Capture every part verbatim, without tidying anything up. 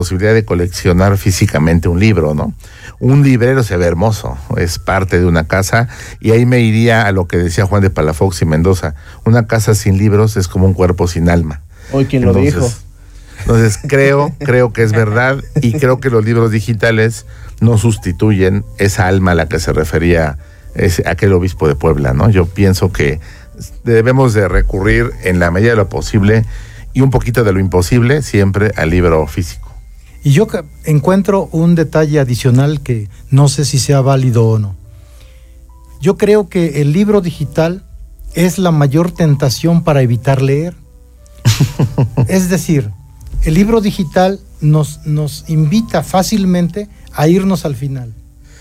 posibilidad de coleccionar físicamente un libro, ¿no? Un librero se ve hermoso, es parte de una casa, y ahí me iría a lo que decía Juan de Palafox y Mendoza: una casa sin libros es como un cuerpo sin alma. Hoy quien lo dijo. Entonces creo, creo que es verdad, y creo que los libros digitales no sustituyen esa alma a la que se refería ese, aquel obispo de Puebla, ¿no? Yo pienso que debemos de recurrir en la medida de lo posible y un poquito de lo imposible siempre al libro físico. Y yo encuentro un detalle adicional que no sé si sea válido o no. Yo creo que el libro digital es la mayor tentación para evitar leer. Es decir, el libro digital nos, nos invita fácilmente a irnos al final,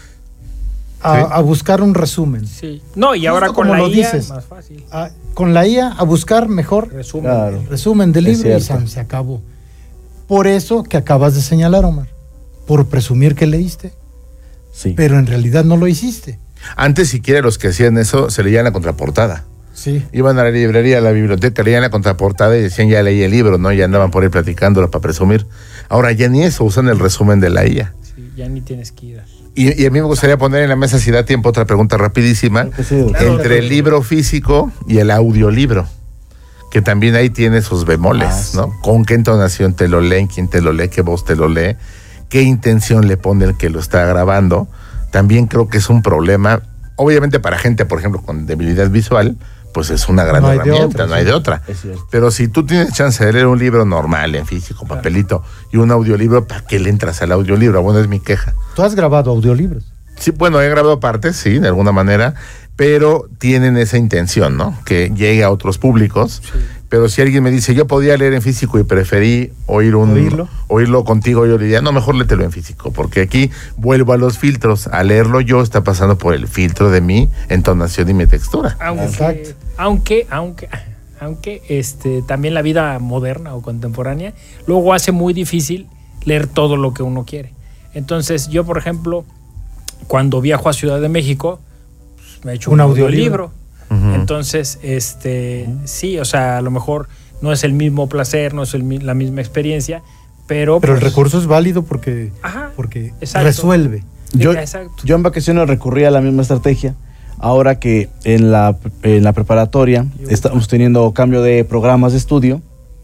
a, sí. a buscar un resumen. Sí. No, y ahora con la I A es más fácil. A, con la I A a buscar mejor resumen, claro. resumen del libro y se, se acabó. Por eso que acabas de señalar, Omar, por presumir que leíste, sí. pero en realidad no lo hiciste. Antes siquiera los que hacían eso se leían la contraportada. Sí. Iban a la librería, a la biblioteca, leían la contraportada y decían ya leí el libro, ¿no? Y andaban por ahí platicándolo para presumir. Ahora ya ni eso, usan el resumen de la I A. Sí, ya ni tienes que ir. Y, y a mí me gustaría poner en la mesa, si da tiempo, otra pregunta rapidísima, sí, claro, entre el libro físico y el audiolibro, que también ahí tiene sus bemoles, ah, ¿no? Sí. Con qué entonación te lo leen, quién te lo lee, qué voz te lo lee, qué intención le pone el que lo está grabando. También creo que es un problema, obviamente para gente, por ejemplo, con debilidad visual, pues es una gran no herramienta, otra, no sí. hay de otra. Pero si tú tienes chance de leer un libro normal, en físico, claro. papelito, y un audiolibro, ¿para qué le entras al audiolibro? Bueno, es mi queja. ¿Tú has grabado audiolibros? Sí, bueno, he grabado partes, sí, de alguna manera, pero tienen esa intención, ¿no? Que llegue a otros públicos. Sí. Pero si alguien me dice, yo podía leer en físico y preferí oír un, ¿Oírlo? oírlo contigo, yo le diría, no, mejor léetelo en físico, porque aquí vuelvo a los filtros. A leerlo yo está pasando por el filtro de mi entonación y mi textura. Aunque, aunque, aunque, aunque este, también la vida moderna o contemporánea luego hace muy difícil leer todo lo que uno quiere. Entonces, yo, por ejemplo, cuando viajo a Ciudad de México, pues, me he hecho un, un audiolibro. Uh-huh. Entonces, este, uh-huh. sí, o sea, a lo mejor no es el mismo placer, no es el, la misma experiencia, pero... Pero pues, el recurso es válido porque, ajá, porque resuelve. Yo, yo en vacaciones recurrí a la misma estrategia. Ahora que en la, en la preparatoria estamos teniendo cambio de programas de estudio,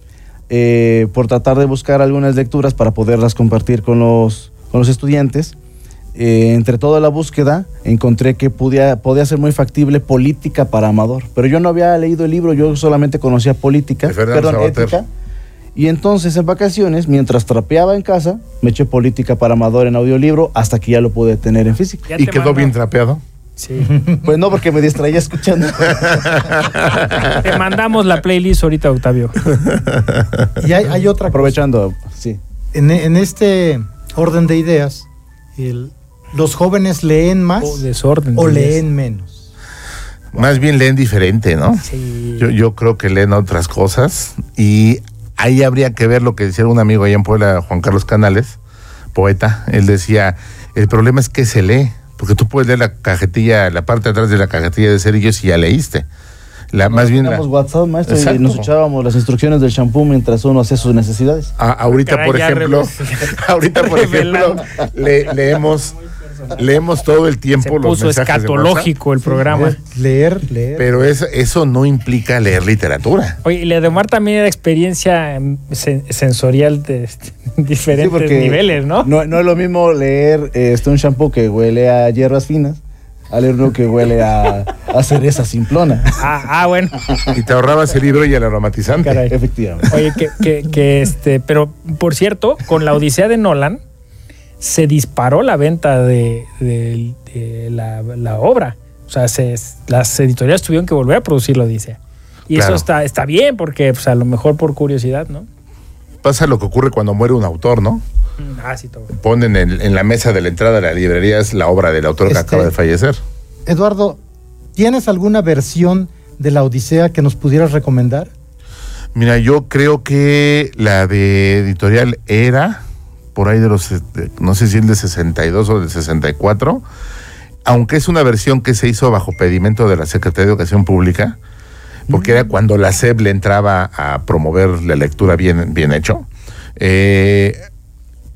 eh, por tratar de buscar algunas lecturas para poderlas compartir con los, con los estudiantes. Eh, entre toda la búsqueda encontré que podía, podía ser muy factible Política para Amador, pero yo no había leído el libro, yo solamente conocía política, perdón, ética, y entonces en vacaciones, mientras trapeaba en casa, me eché Política para Amador en audiolibro hasta que ya lo pude tener en físico. ¿Y quedó mando... bien trapeado? Sí. Pues no, porque me distraía escuchando. Te mandamos la playlist ahorita, Octavio. Y hay, hay otra Aprovechando, cosa. sí. En, en este orden de ideas, el ¿los jóvenes leen más o, desorden, o leen menos? Más bien leen diferente, ¿no? Sí. Yo, yo creo que leen otras cosas y ahí habría que ver lo que decía un amigo allá en Puebla, Juan Carlos Canales, poeta. Él decía, el problema es que se lee, porque tú puedes leer la cajetilla, la parte de atrás de la cajetilla de cerillos y ya leíste. La, no, más bien la... WhatsApp, maestro, exacto. y nos echábamos las instrucciones del shampoo mientras uno hacía sus necesidades. A, ahorita, Caray, por ejemplo, ahorita, por ejemplo, le, leemos... Leemos todo el tiempo Se los puso mensajes escatológico el programa. Sí, leer, leer. Pero eso, eso no implica leer literatura. Oye, y la de Omar también era experiencia sen- sensorial de diferentes sí, niveles, ¿no? ¿no? No es lo mismo leer este, un shampoo que huele a hierbas finas a leer uno que huele a, a cereza simplona. Ah, ah, bueno. Y te ahorrabas el libro y el aromatizante. Caray. Efectivamente. Oye, que, que, que este, pero por cierto, con la Odisea de Nolan se disparó la venta de, de, de la, la obra. O sea, se, las editoriales tuvieron que volver a producir la Odisea. Y claro. eso está, está bien, porque pues, a lo mejor por curiosidad, ¿no? Pasa lo que ocurre cuando muere un autor, ¿no? Ah, sí, todo. Ponen en, en la mesa de la entrada de la librería es la obra del autor este, que acaba de fallecer. Eduardo, ¿tienes alguna versión de la Odisea que nos pudieras recomendar? Mira, yo creo que la de editorial Era, por ahí de los, no sé si el de sesenta y dos o del sesenta y cuatro, aunque es una versión que se hizo bajo pedimento de la Secretaría de Educación Pública, porque mm. era cuando la S E P le entraba a promover la lectura bien, bien hecho. Eh,